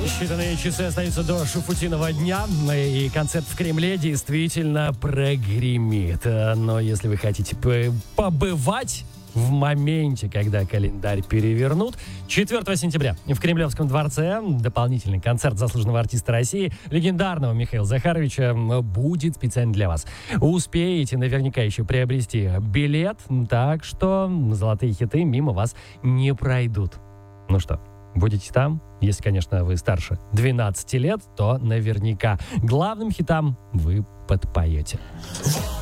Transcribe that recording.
Считанные часы остаются до Шуфутиного дня, и концерт в Кремле действительно прогремит. Но если вы хотите побывать в моменте, когда календарь перевернут, 4 сентября в Кремлевском дворце дополнительный концерт заслуженного артиста России, легендарного Михаила Захаровича, будет специально для вас. Успеете наверняка еще приобрести билет, так что золотые хиты мимо вас не пройдут. Ну что, будете там? Если, конечно, вы старше 12 лет, то наверняка главным хитам вы подпоете.